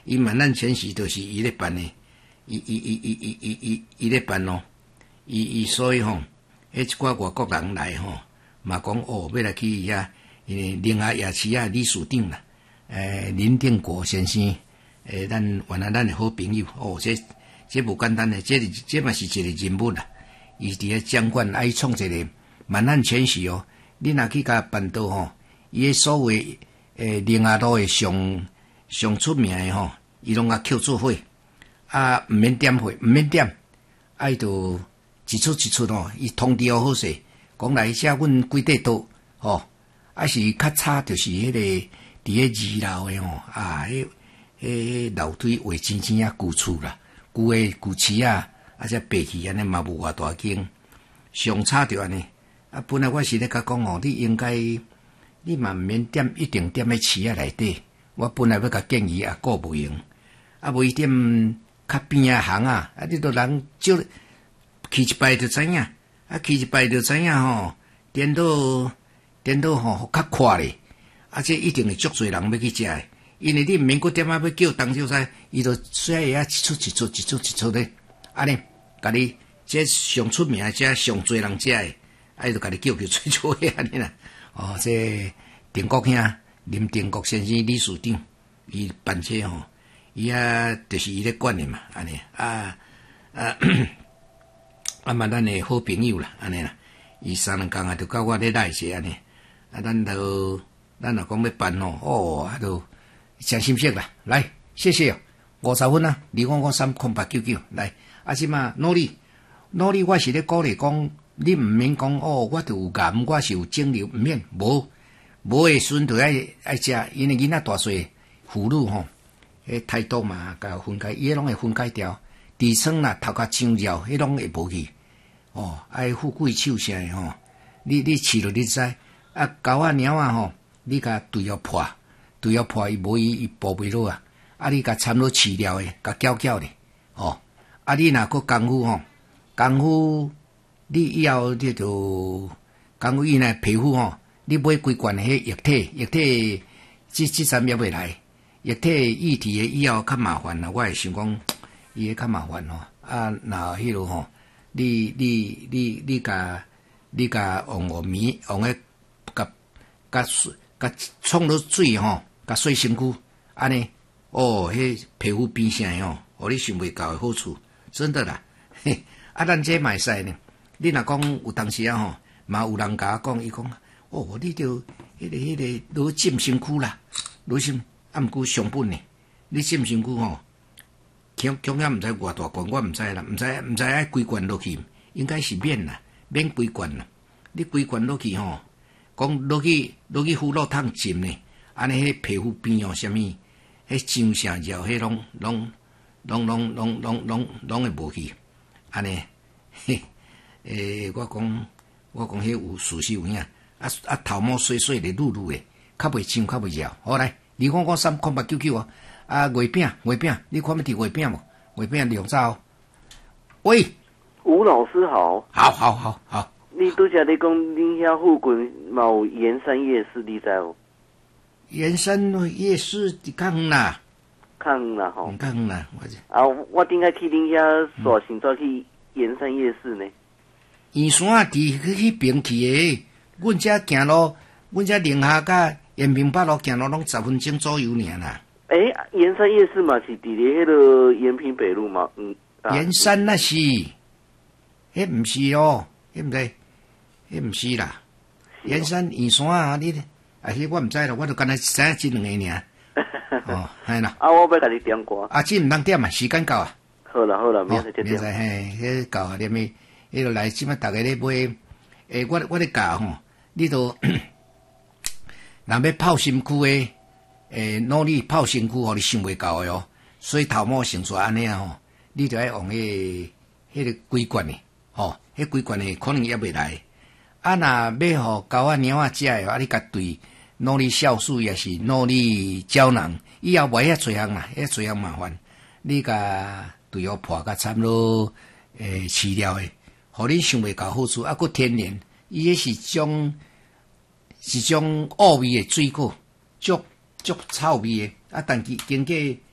伊闽南全席就是伊咧办诶，伊咧办咯，伊所以吼，迄一寡外国人来吼，嘛讲哦，要来去遐，宁夏夜市啊，理事长啦，林定国先生，咱原来咱诶好朋友哦，这无简单诶，这嘛是一个人物啦，伊伫咧掌管爱创一个闽南全席哦，你若去甲办到吼，伊诶所谓宁夏路诶上出名诶吼，伊拢啊扣做伙，啊毋免点货，毋免点，啊伊就一出一出吼，伊通知好势，讲来遮阮几块刀吼，啊是较差就是迄个伫迄二楼诶吼，啊迄楼梯画青青啊旧厝啦，旧市啊，啊则白去安尼嘛无偌大间，上差着安尼，啊本来我是咧甲讲吼，你应该你嘛毋免点，一定点喺市啊内底。我本来要甲建议啊，顾无用，啊无伊点较边啊行啊，啊你都人少去一摆就知影，啊去一摆就知影吼，颠倒吼较快咧，啊这一定会足侪人要去食诶，因为你毋免搁点啊要叫当小菜，伊就细个啊一出咧，安尼甲你这上出名这上侪人食诶，啊伊就甲你叫做诶安尼啦，哦这定国兄。林定国先生理事长，伊办这吼，伊啊就是伊咧管诶嘛，安尼嘛咱诶好朋友啦，安尼啦，伊三两工啊，就甲我咧来者安尼，啊咱若讲要办吼，哦，啊就诚心色啦，来，谢谢，50分啊，25530899，来，啊即嘛努力，我是咧鼓励讲，你毋免讲哦，我就有癌，我是有肿瘤，毋免，无诶时阵就爱食，因为囡仔大细妇女吼，迄态度嘛，甲分解，伊拢会分解掉。痔疮啦，头壳痒绕，迄拢会无去。哦，爱富贵手啥诶吼，你试了你知。啊，狗仔猫仔吼，你甲对要破，伊无伊保袂落啊。啊，你甲掺落饲料诶，甲搅咧。哦，啊，你若搁功夫吼，你以后你就功夫伊若皮肤吼。你买规罐迄液体，这站也袂来，液体液体诶以后较麻烦啦。我会想讲，伊较麻烦吼。啊，若迄落吼，你甲用米用迄甲冲落水吼，甲洗身躯，安尼哦，迄皮肤变啥吼，互你想袂到诶好处，真的啦。嘿，啊，咱这嘛会使呢。你若讲有当时啊吼，嘛有人甲我讲，伊讲。哦，你着迄个落浸身躯啦，落浸啊，毋过上本呢。你浸身躯吼，恐也毋知偌大罐，我毋知啦，毋知爱规罐落去，应该是免啦，免规罐啦。你规罐落去吼，讲落去敷露汤浸呢，安尼迄皮肤边哦，啥物，迄痒啥绕，迄拢会无去，安尼，我讲迄有事实有影。啊，头毛细细的、绿绿的，较袂痒，较袂绕。好来，25530899哦。啊，月饼，你看要摕月饼无？月饼2早。喂， 吴老师好。 好。 你拄则咧讲恁遐附近嘛有盐山夜市，你知无？ 盐山夜市伫较远啦。 较远啦吼。 较远啦， 我顶下去恁遐刷先走去盐山夜市呢。 盐山伫迄边去诶。阮遮行路，阮遮宁夏甲延平北路行路拢10分钟左右尔啦。 盐山夜市嘛是伫咧迄个延平北路嘛？ 盐山那是，迄毋是哦，迄毋是啦。盐山山啊，你迄我毋知啦，我就干那知影这2个尔。哦，系啦。 我要甲你点歌。 这毋通点啊，时间到啊。 好啦，明仔再点。 嘿，迄到啊，连迄落来，即摆逐个咧买，我咧教吼。你都若要泡身躯诶，努力泡身躯，互你想袂到诶哦。所以头毛成出安尼啊吼，你就爱用迄个规罐诶，吼，迄规罐诶可能也袂来。啊，若要互狗仔猫仔食诶，啊，你甲对努力酵素也是努力胶囊，以后袂遐侪项啦，遐侪项麻烦。你甲对互破甲掺落饲料诶，互你想袂到好处，啊，佫天然。伊迄是种乌味诶水果，足臭味诶，啊！但是经过